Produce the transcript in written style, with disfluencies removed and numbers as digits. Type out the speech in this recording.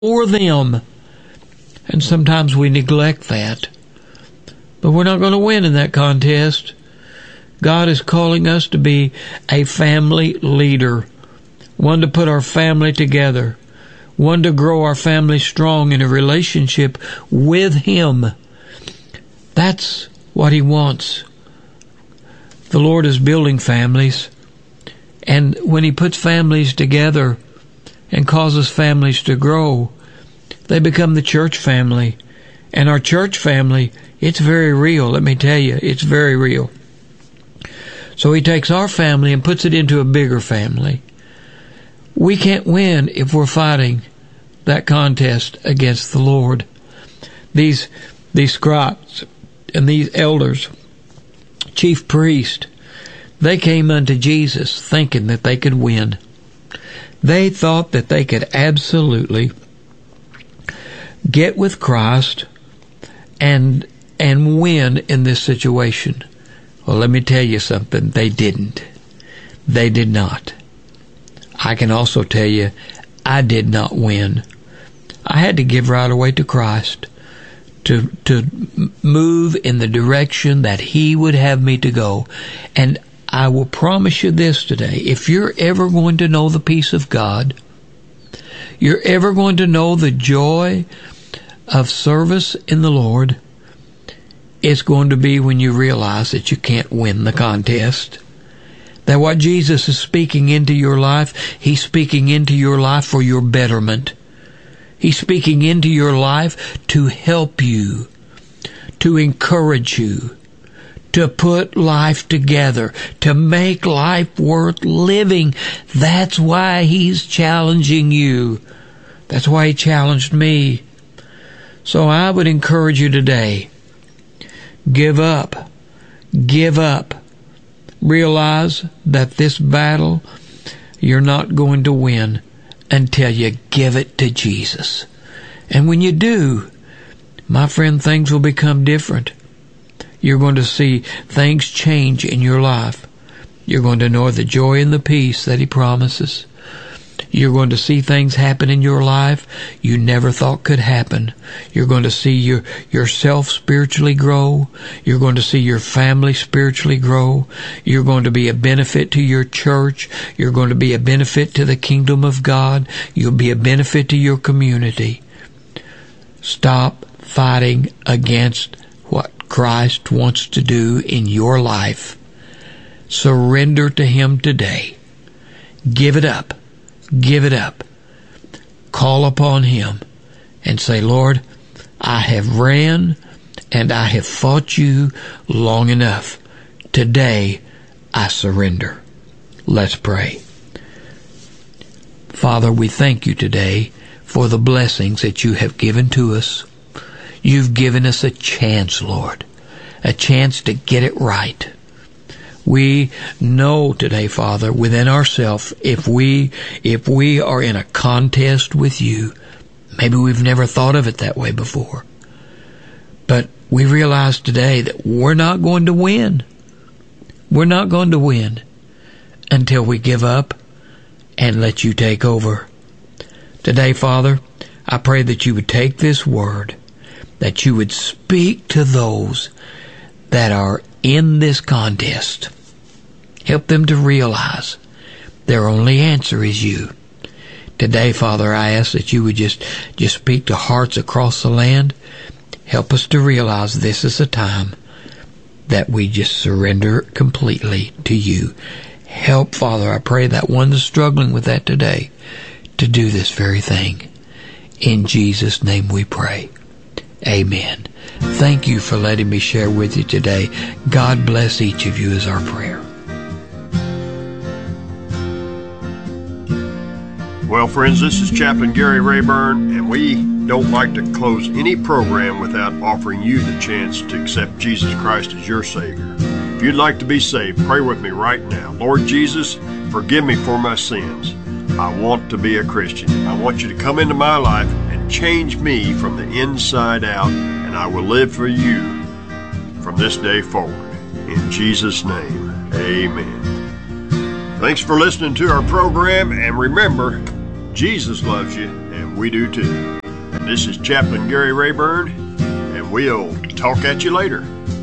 for them. And sometimes we neglect that. But we're not going to win in that contest. God is calling us to be a family leader, one to put our family together, one to grow our family strong in a relationship with Him. That's what He wants. The Lord is building families, and when He puts families together and causes families to grow, they become the church family. And our church family, it's very real. Let me tell you, it's very real. So He takes our family and puts it into a bigger family. We can't win if we're fighting that contest against the Lord. These scribes and these elders, chief priest, they came unto Jesus thinking that they could win. They thought that they could absolutely get with Christ and win in this situation. Well, let me tell you something. They didn't. They did not. I can also tell you, I did not win. I had to give right away to Christ to move in the direction that He would have me to go. And I will promise you this today. If you're ever going to know the peace of God, you're ever going to know the joy of service in the Lord, it's going to be when you realize that you can't win the contest. That what Jesus is speaking into your life, He's speaking into your life for your betterment. He's speaking into your life to help you, to encourage you, to put life together, to make life worth living. That's why He's challenging you. That's why He challenged me. So I would encourage you today, give up. Give up. Realize that this battle you're not going to win until you give it to Jesus. And when you do, my friend, things will become different. You're going to see things change in your life. You're going to know the joy and the peace that He promises. You're going to see things happen in your life you never thought could happen. You're going to see yourself spiritually grow. You're going to see your family spiritually grow. You're going to be a benefit to your church. You're going to be a benefit to the kingdom of God. You'll be a benefit to your community. Stop fighting against what Christ wants to do in your life. Surrender to Him today. Give it up. Give it up. Call upon Him and say, Lord, I have ran and I have fought you long enough. Today, I surrender. Let's pray. Father, we thank you today for the blessings that you have given to us. You've given us a chance, Lord, a chance to get it right. We know today, Father, within ourselves, if we are in a contest with you, maybe we've never thought of it that way before, but we realize today that we're not going to win. We're not going to win until we give up and let you take over. Today, Father, I pray that you would take this word, that you would speak to those that are in this contest. Help them to realize their only answer is you. Today, Father, I ask that you would just speak to hearts across the land. Help us to realize this is a time that we just surrender completely to you. Help, Father, I pray that one that's struggling with that today to do this very thing. In Jesus' name we pray. Amen. Thank you for letting me share with you today. God bless each of you is our prayer. Well, friends, this is Chaplain Gary Rayburn, and we don't like to close any program without offering you the chance to accept Jesus Christ as your Savior. If you'd like to be saved, pray with me right now. Lord Jesus, forgive me for my sins. I want to be a Christian. I want you to come into my life and change me from the inside out, and I will live for you from this day forward. In Jesus' name, amen. Thanks for listening to our program, and remember, Jesus loves you, and we do too. This is Chaplain Gary Rayburn, and we'll talk at you later.